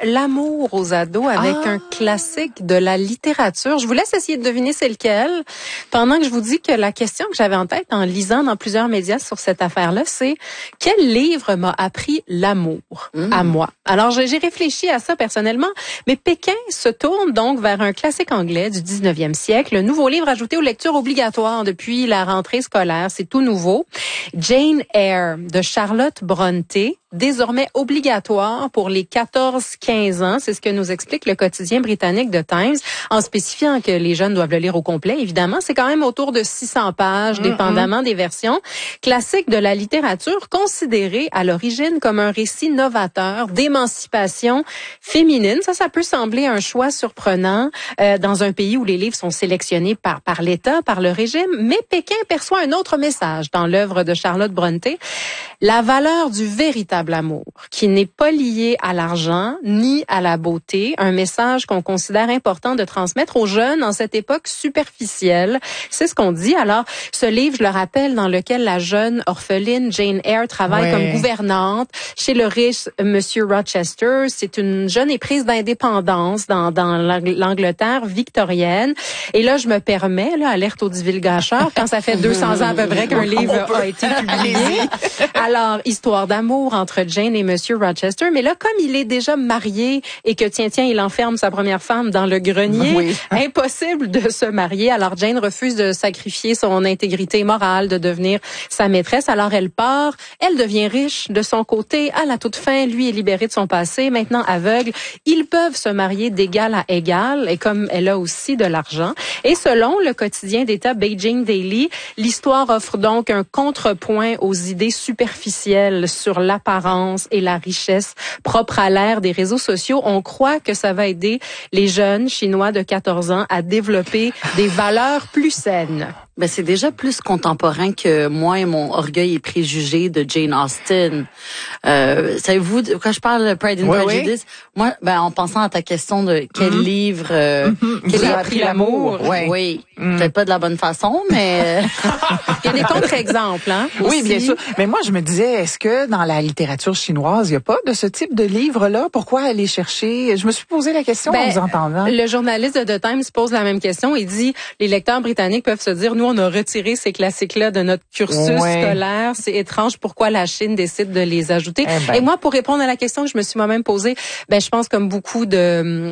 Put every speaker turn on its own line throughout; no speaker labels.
l'amour aux ados avec un classique de la littérature. Je vous laisse essayer de deviner c'est lequel. Pendant que je vous dis que la question que j'avais en tête en lisant dans plusieurs médias sur cette affaire-là, c'est quel livre m'a appris l'amour à moi? Alors, j'ai réfléchi à ça personnellement, mais Pékin se tourne donc vers un classique anglais du 19e siècle, un nouveau livre ajouté aux lectures obligatoires depuis la rentrée scolaire. C'est tout nouveau. Jane Eyre de Charlotte Brontë, désormais obligatoire pour les 14-15 ans. C'est ce que nous explique le quotidien britannique The Times, en spécifiant que les jeunes doivent le lire au complet. Évidemment, c'est quand même autour de 600 pages, dépendamment des versions. Classique de la littérature, considéré à l'origine comme un récit novateur d'émancipation féminine. Ça peut sembler un choix surprenant dans un pays où les livres sont sélectionnés par l'État, par le régime. Mais Pékin perçoit un autre message dans l'œuvre de Charlotte Brontë. La valeur du véritable amour, qui n'est pas lié à l'argent ni à la beauté, un message qu'on considère important de transmettre aux jeunes en cette époque superficielle. C'est ce qu'on dit. Alors, ce livre, je le rappelle, dans lequel la jeune orpheline Jane Eyre travaille comme gouvernante chez le riche Monsieur Rochester. C'est une jeune éprise d'indépendance dans l'Angleterre victorienne. Et là, je me permets, alerte au divulgateur, quand ça fait 200 ans à peu près qu'un livre a été publié. Alors, histoire d'amour entre Jane et Monsieur Rochester. Mais là, comme il est déjà marié et que, tiens, il enferme sa première femme dans le grenier, impossible de se marier. Alors, Jane refuse de sacrifier son intégrité morale, de devenir sa maîtresse. Alors, elle part. Elle devient riche de son côté. À la toute fin, lui est libéré de son passé. Maintenant aveugle. Ils peuvent se marier d'égal à égal. Et comme elle a aussi de l'argent. Et selon le quotidien d'État Beijing Daily, l'histoire offre donc un contrepoint aux idées superficielles sur l'apparence et la richesse propre à l'ère des réseaux sociaux. On croit que ça va aider les jeunes Chinois de 14 ans à développer des valeurs plus saines.
Ben, c'est déjà plus contemporain que moi et mon orgueil et préjugés de Jane Austen. Savez-vous, quand je parle de Pride and Prejudice, moi, en pensant à ta question de quel livre,
qui a appris l'amour.
Oui. Peut-être pas de la bonne façon, mais
il y a des contre-exemples, hein.
Oui, bien sûr. Mais moi, je me disais, est-ce que dans la littérature chinoise, il n'y a pas de ce type de livre-là? Pourquoi aller chercher? Je me suis posé la question en vous entendant.
Le journaliste de The Times pose la même question. Il dit, les lecteurs britanniques peuvent se dire, nous, on a retiré ces classiques-là de notre cursus scolaire. C'est étrange pourquoi la Chine décide de les ajouter. Et moi, pour répondre à la question que je me suis moi-même posée, je pense comme beaucoup de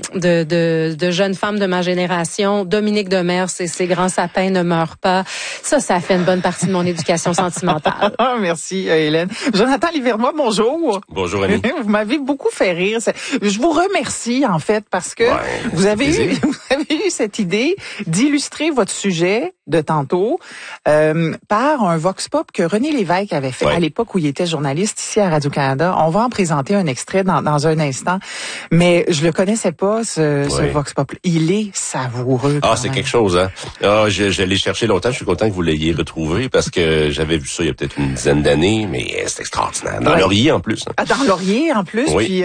jeunes femmes de ma génération, Dominique Demers et ses grands sapins ne meurent pas. Ça fait une bonne partie de mon éducation sentimentale.
Merci, Hélène. Jonathan Livernois, bonjour.
Bonjour, Annie.
Vous m'avez beaucoup fait rire. Je vous remercie, en fait, parce que vous avez eu cette idée d'illustrer votre sujet de tantôt par un vox pop que René Lévesque avait fait à l'époque où il était journaliste ici à Radio-Canada. On va en présenter un extrait dans un instant, mais je le connaissais pas, ce vox pop. Il est savoureux.
C'est quelque chose, hein. Je l'ai cherché longtemps, je suis content que vous l'ayez retrouvé parce que j'avais vu ça il y a peut-être une dizaine d'années, mais c'est extraordinaire. Dans Laurier en plus. Hein.
Dans Laurier en plus, puis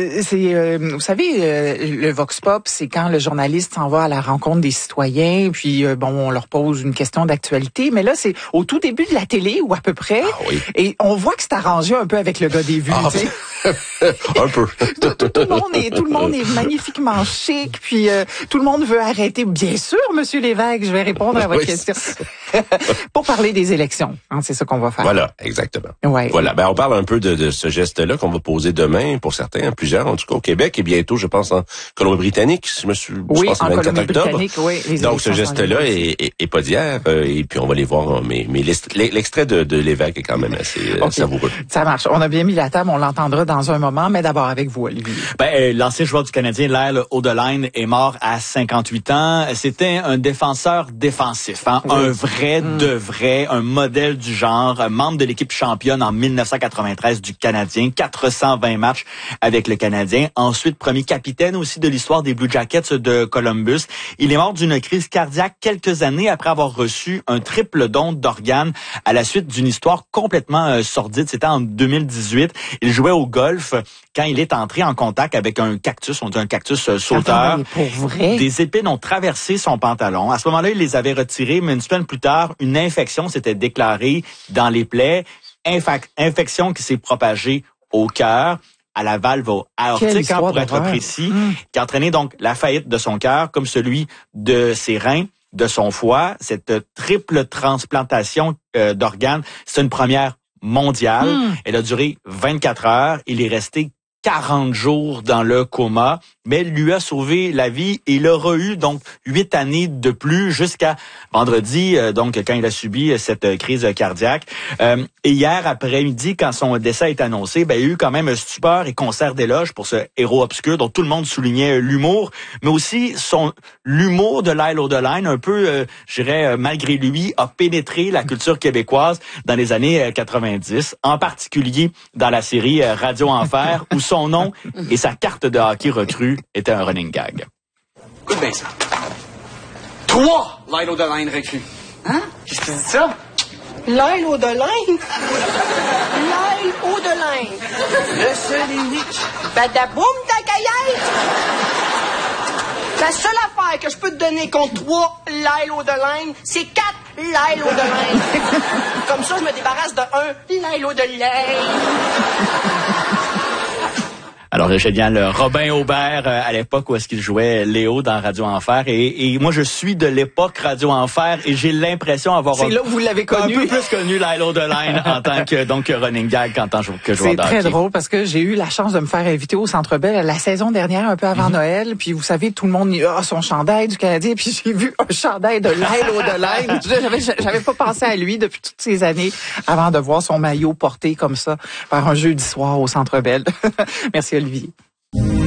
vous savez, le vox pop, c'est quand le journaliste s'en va à la rencontre des citoyens, puis on leur pose une question d'actualité, mais là c'est au tout début de la télé ou à peu près, et on voit que c'est arrangé un peu avec le gars des vues. Tu sais.
Un peu.
tout le monde est magnifiquement chic, puis tout le monde veut arrêter. Bien sûr, Monsieur Lévesque, je vais répondre à votre question. Pour parler des élections, c'est ça qu'on va faire.
Voilà, exactement.
Ouais.
Voilà, on parle un peu de ce geste-là qu'on va poser demain pour certains, plusieurs en tout cas au Québec et bientôt, je pense en Colombie-Britannique, je pense le 24 octobre. Donc ce geste-là est pas d'hier et puis on va les voir, mais l'extrait de Lévesque est quand même assez savoureux.
Ça marche. On a bien mis la table, on l'entendra dans un moment, mais d'abord avec vous, Olivier.
L'ancien joueur du Canadien, Lyle Audelaine, est mort à 58 ans. C'était un défenseur défensif, un vrai, un modèle du genre, un membre de l'équipe championne en 1993 du Canadien, 420 matchs avec le Canadien. Ensuite, premier capitaine aussi de l'histoire des Blue Jackets de Columbus. Il est mort d'une crise cardiaque quelques années après avoir reçu un triple don d'organes à la suite d'une histoire complètement sordide. C'était en 2018. Il jouait au golf quand il est entré en contact avec un cactus, on dit un cactus sauteur.
Pour vrai?
Des épines ont traversé son pantalon. À ce moment-là, il les avait retirés, mais une semaine plus tard, une infection s'était déclarée dans les plaies. Infection qui s'est propagée au cœur. à la valve aortique, pour être précis, qui a entraîné donc la faillite de son cœur, comme celui de ses reins, de son foie. Cette triple transplantation d'organes, c'est une première mondiale. Elle a duré 24 heures. Il est resté 40 jours dans le coma, mais lui a sauvé la vie. Il aura eu donc 8 années de plus jusqu'à vendredi, donc quand il a subi cette crise cardiaque. Et hier après-midi, quand son décès est annoncé, il y a eu quand même stupeur et concert d'éloges pour ce héros obscur dont tout le monde soulignait l'humour, mais aussi l'humour de Lyle Odeline, un peu, je dirais, malgré lui, a pénétré la culture québécoise dans les années 90, en particulier dans la série Radio Enfer, où son nom et sa carte de hockey recrue étaient un running gag.
Écoute bien ça. 3 Lyle Odeline recrues. Hein? Qu'est-ce que tu dis ça?
Lyle Odeline? Lyle Odeline.
Le seul et unique.
Badaboum ta caillette! La seule affaire que je peux te donner contre 3 Lyle Odeline, c'est 4 Lyle Odeline. Comme ça, je me débarrasse de 1 Lyle Odeline.
Alors, génial, Robin Aubert, à l'époque où est-ce qu'il jouait Léo dans Radio Enfer. Et moi, je suis de l'époque Radio Enfer et j'ai l'impression d'avoir
c'est là où vous l'avez connu.
Un peu plus connu Lyle Odeline en tant que running gag en tant que joueur de hockey.
C'est très drôle parce que j'ai eu la chance de me faire inviter au Centre Bell la saison dernière, un peu avant Noël. Puis vous savez, tout le monde a son chandail du Canadien. Puis j'ai vu un chandail de Lyle Odeline. J'avais pas pensé à lui depuis toutes ces années avant de voir son maillot porté comme ça par un jeudi soir au Centre Bell. Merci Olivier.